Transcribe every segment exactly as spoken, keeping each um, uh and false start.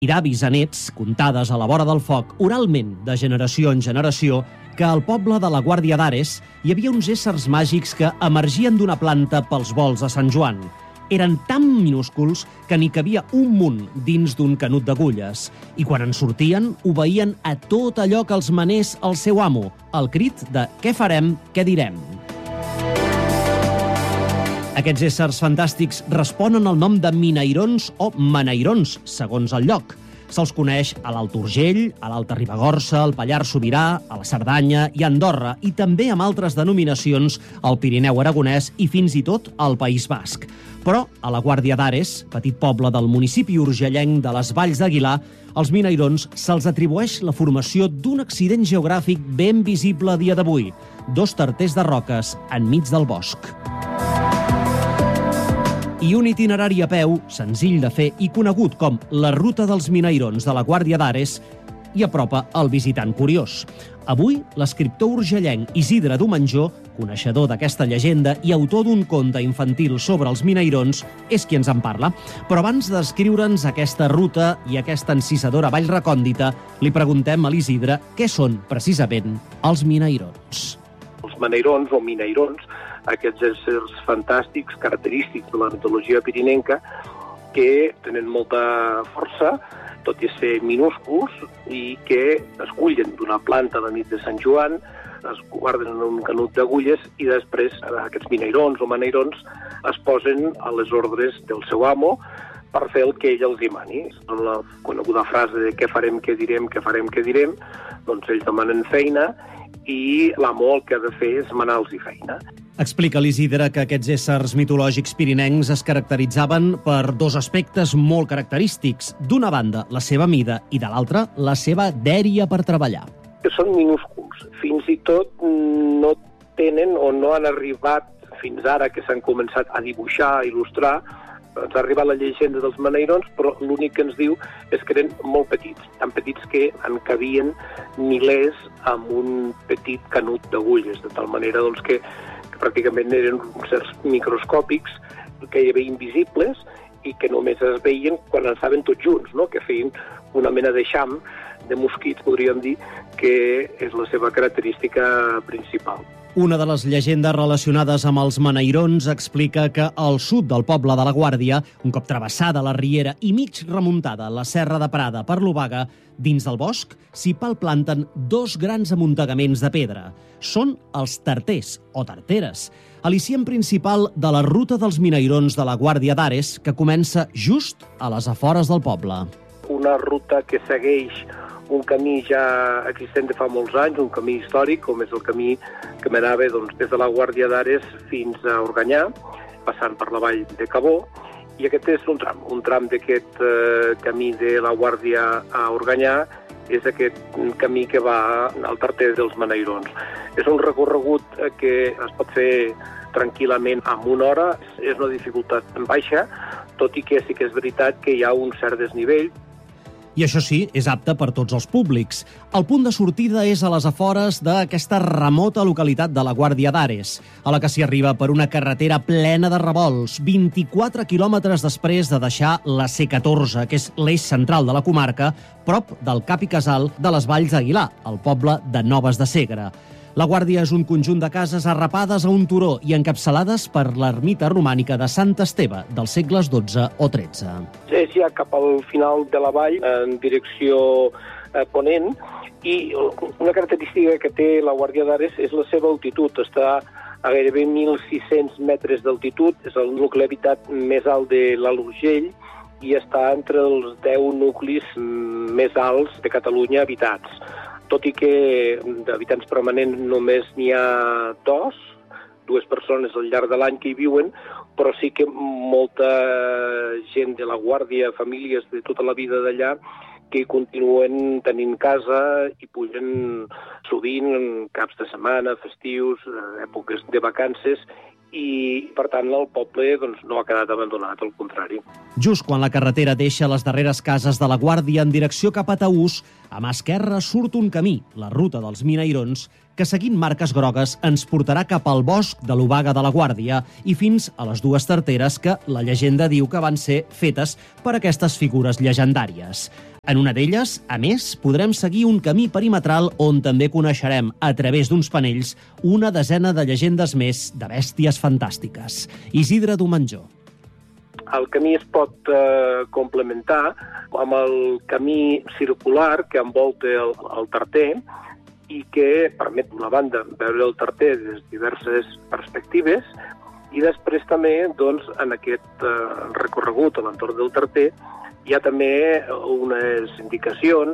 i d'avis a nets, contades a la vora del foc, oralment, de generació en generació, que al poble de la Guàrdia d'Ares hi havia uns éssers màgics que emergien d'una planta pels volts de Sant Joan. Eren tan minúsculs que n'hi cabia un munt dins d'un canut d'agulles, i quan en sortien, obeïen a tot allò que els manés el seu amo, el crit de «Què farem, què direm?». Aquests éssers fantàstics responen al nom de minairons o maneirons, segons el lloc. Se'ls coneix a l'Alt Urgell, a l'Alta Ribagorça, al Pallars Sobirà, a la Cerdanya i a Andorra, i també amb altres denominacions al Pirineu aragonès i fins i tot al País Basc. Però a la Guàrdia d'Ares, petit poble del municipi urgellenc de les Valls d'Aguilar, als minairons se'ls atribueix la formació d'un accident geogràfic ben visible a dia d'avui, dos tarters de roques enmig del bosc. I un itinerari a peu, senzill de fer i conegut com la Ruta dels Minairons de la Guàrdia d'Ares, i apropa el visitant curiós. Avui, l'escriptor urgellenc Isidre Domenjó, coneixedor d'aquesta llegenda i autor d'un conte infantil sobre els minairons, és qui ens en parla. Però abans de descriure'ns aquesta ruta i aquesta encisadora vall recòndita, li preguntem a l'Isidre què són, precisament, els minairons. Els maneirons o minairons, aquests éssers fantàstics, característics de la mitologia pirinenca, que tenen molta força, tot i ser minúsculs, i que es cullen d'una planta a la nit de Sant Joan, es guarden en un canut d'agulles i després aquests minairons o maneirons es posen a les ordres del seu amo per fer el que ell els dimani. En la coneguda frase de què farem, què direm, què farem, què direm, doncs ells demanen feina i l'amo el que ha de fer és manar-los feina. Explica l'Isidre que aquests éssers mitològics pirinencs es caracteritzaven per dos aspectes molt característics. D'una banda, la seva mida, i de l'altra, la seva dèria per treballar. Que són minúsculs. Fins i tot no tenen o no han arribat fins ara que s'han començat a dibuixar, a il·lustrar. Ens ha arribat la llegenda dels maneirons, però l'únic que ens diu és que eren molt petits, tan petits que en cabien milers amb un petit canut d'agulles, de tal manera doncs, que, que pràcticament eren certs microscòpics que hi havia invisibles i que només es veien quan estaven tots junts, no? Que feien una mena de xam de mosquits, podríem dir, que és la seva característica principal. Una de les llegendes relacionades amb els maneirons explica que al sud del poble de la Guàrdia, un cop travessada la riera i mig remuntada la serra de Prada per l'Obaga, dins del bosc s'hi palplanten dos grans amuntegaments de pedra. Són els tarters, o tarteres, al·licient principal de la Ruta dels Minairons de la Guàrdia d'Ares, que comença just a les afores del poble. Una ruta que segueix un camí ja existent de fa molts anys, un camí històric, com és el camí que m'anava doncs, des de la Guàrdia d'Ares fins a Organyà, passant per la vall de Cabó, i aquest és un tram. Un tram d'aquest eh, camí de la Guàrdia a Organyà és aquest camí que va al Tarter dels Maneirons. És un recorregut que es pot fer tranquil·lament en una hora, és una dificultat baixa, tot i que sí que és veritat que hi ha un cert desnivell. I això sí, és apte per tots els públics. El punt de sortida és a les afores d'aquesta remota localitat de la Guàrdia d'Ares, a la que s'hi arriba per una carretera plena de revolts, vint-i-quatre quilòmetres després de deixar la C catorze, que és l'eix central de la comarca, prop del cap i casal de les Valls d'Aguilar, el poble de Noves de Segre. La Guàrdia és un conjunt de cases arrapades a un turó i encapçalades per l'ermita romànica de Sant Esteve, dels segles dotze o tretze. És ja cap al final de la vall, en direcció eh, ponent, i una característica que té la Guàrdia d'Ares és la seva altitud. Està a gairebé mil sis-cents metres d'altitud, és el nucli habitat més alt de l'Alt Urgell i està entre els deu nuclis més alts de Catalunya habitats. Tot i que d'habitants permanents només n'hi ha dos, dues persones al llarg de l'any que hi viuen, però sí que molta gent de la Guàrdia, famílies de tota la vida d'allà, que continuen tenint casa i pugen sovint en caps de setmana, festius, èpoques de vacances, i, per tant, el poble doncs, no ha quedat abandonat, al contrari. Just quan la carretera deixa les darreres cases de la Guàrdia en direcció cap a Taús, a mà esquerra surt un camí, la Ruta dels Minairons, que seguint marques grogues ens portarà cap al bosc de l'Obaga de la Guàrdia i fins a les dues tarteres que la llegenda diu que van ser fetes per aquestes figures llegendàries. En una d'elles, a més, podrem seguir un camí perimetral on també coneixerem, a través d'uns panells, una desena de llegendes més de bèsties fantàstiques. Isidre Domenjó. El camí es pot eh, complementar amb el camí circular que envolta el, el Tarter i que permet, d'una banda, veure el Tarter des de diverses perspectives i després també, doncs, en aquest eh, recorregut a l'entorn del Tarter hi ha també unes indicacions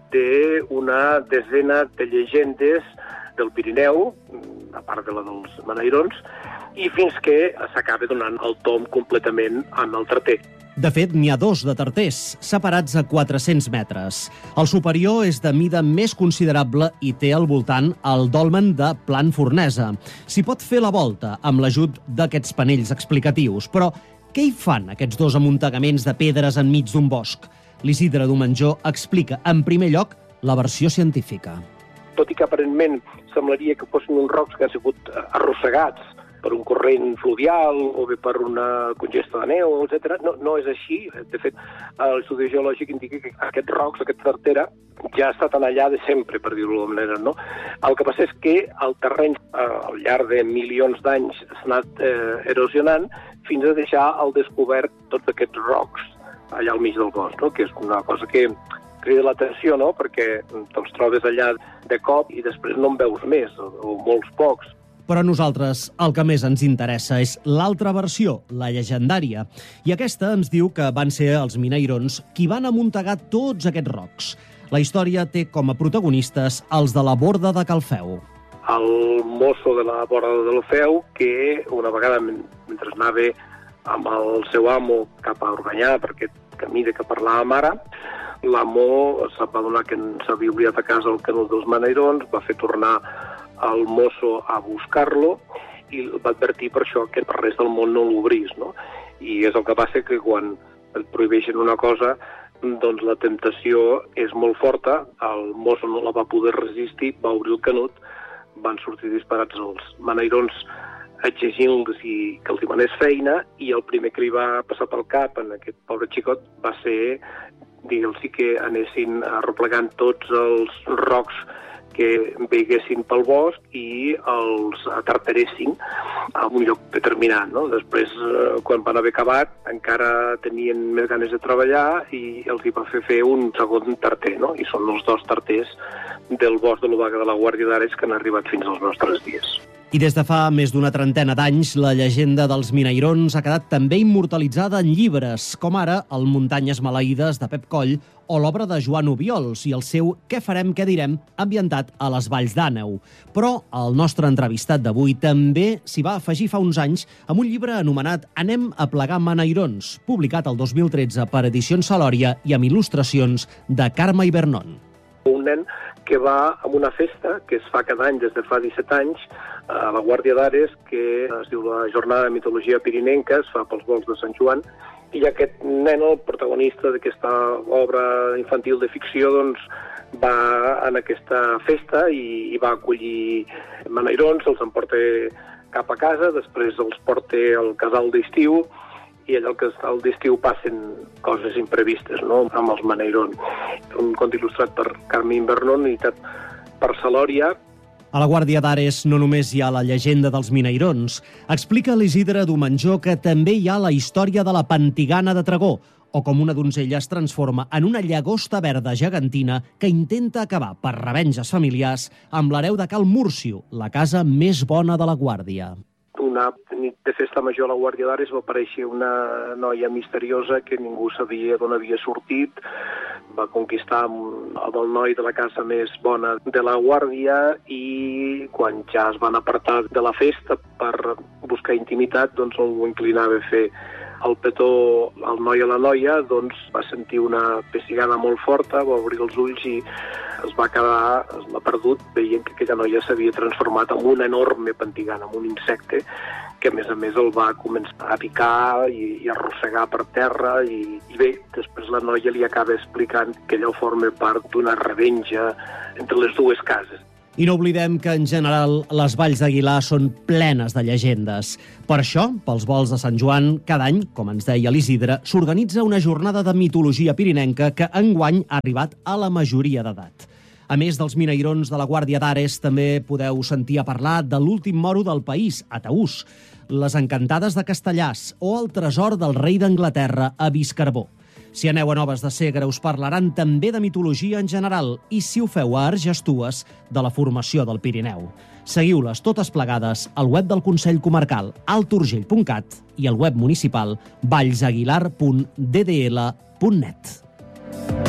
d'una desena de llegendes del Pirineu, a part de la dels Menairons, i fins que s'acaba donant el tom completament en el Tarter. De fet, n'hi ha dos de tarters, separats a quatre-cents metres. El superior és de mida més considerable i té al voltant el dolmen de Plan Fornesa. S'hi pot fer la volta amb l'ajut d'aquests panells explicatius, però què hi fan aquests dos amuntegaments de pedres enmig d'un bosc? L'Isidre Domenjó explica, en primer lloc, la versió científica. Tot i que aparentment semblaria que fossin uns rocs que han sigut arrossegats per un corrent fluvial o bé per una congesta de neu, etcètera. No, no és així. De fet, l'estudi geològic indica que aquests rocs, aquesta tartera, ja ha estat allà de sempre, per dir-ho d'alguna manera, no? El que passa és que el terreny, eh, al llarg de milions d'anys, s'ha anat eh, erosionant fins a deixar al descobert tots aquests rocs allà al mig del bosc, no? Que és una cosa que crida l'atenció, no? Perquè te'ls trobes allà de cop i després no en veus més, o, o molts pocs. Però a nosaltres el que més ens interessa és l'altra versió, la llegendària. I aquesta ens diu que van ser els Menairons qui van amuntegar tots aquests rocs. La història té com a protagonistes els de la Borda de Calfeu. El mosso de la Borda de Calfeu, que una vegada, mentre anava amb el seu amo cap a Organyà, per aquest camí de què parlàvem ara, l'amo se'n va adonar que s'havia oblidat a casa el canut dels Menairons, va fer tornar el mosso a buscar-lo i va advertir per això que per res del món no l'obrís, no? I és el que passa que quan et prohibeixen una cosa, doncs la temptació és molt forta, el mosso no la va poder resistir, va obrir el canut, van sortir disparats els Menairons exigint-los que els demanés feina i el primer que li va passar pel cap en aquest pobre xicot va ser dir-los que anessin arreplegant tots els rocs que veiguessin pel bosc i els atartaressin a un lloc determinat, no? Després, quan van haver acabat, encara tenien més ganes de treballar i els hi va fer fer un segon tarter, no? I són els dos tarters del bosc de l'Obaga de la Guàrdia d'Ares que han arribat fins als nostres dies. I des de fa més d'una trentena d'anys, la llegenda dels Menairons ha quedat també immortalitzada en llibres, com ara el Muntanyes maleïdes de Pep Coll o l'obra de Joan Obiols i el seu Què farem, què direm, ambientat a les Valls d'Àneu. Però el nostre entrevistat d'avui també s'hi va afegir fa uns anys amb un llibre anomenat Anem a plegar Menairons, publicat el dos mil tretze per Edicions Salòria i amb il·lustracions de Carme Ibernon. Un nen que va a una festa que es fa cada any des de fa disset anys a la Guàrdia d'Ares, que es diu la Jornada de Mitologia Pirinenca, es fa pels volts de Sant Joan, i aquest nen, el protagonista d'aquesta obra infantil de ficció, doncs va en aquesta festa i, i va acollir Menairons, els emporta cap a casa, després els porta al casal d'estiu, i allà al casal d'estiu passen coses imprevistes, no?, amb els Menairons. Un conte il·lustrat per Carme Ibernon, editat per Salòria. A la Guàrdia d'Ares no només hi ha la llegenda dels Menairons. Explica l'Isidre Domenjó que també hi ha la història de la Pantigana de Tregó, o com una donzella es transforma en una llagosta verda gegantina que intenta acabar per revenges familiars amb l'hereu de Cal Múrcio, la casa més bona de la Guàrdia. Una nit de festa major a la Guàrdia d'Ares va aparèixer una noia misteriosa que ningú sabia d'on havia sortit. Va conquistar amb el noi de la casa més bona de la Guàrdia i quan ja es van apartar de la festa per buscar intimitat, doncs algú inclinava a fer el petó al noi a la noia, doncs va sentir una pessigada molt forta, va obrir els ulls i es va quedar, es l'ha perdut, veient que aquella noia s'havia transformat en una enorme pantigana, en un insecte, que a més a més el va començar a picar i, i arrossegar per terra i, i bé, després la noia li acaba explicant que allò forma part d'una revenja entre les dues cases. I no oblidem que, en general, les valls d'Aguilar són plenes de llegendes. Per això, pels volts de Sant Joan, cada any, com ens deia l'Isidre, s'organitza una jornada de mitologia pirinenca que enguany ha arribat a la majoria d'edat. A més dels minairons de la Guàrdia d'Ares, també podeu sentir a parlar de l'últim moro del país, a Taús, les encantades de Castellàs o el tresor del rei d'Anglaterra a Viscarbó. Si aneu a Noves de Segre us parlaran també de mitologia en general i, si ho feu a Argestues, de la formació del Pirineu. Seguiu-les totes plegades al web del Consell Comarcal alt urgell punt cat i al web municipal vallsaguilar punt d d l punt net.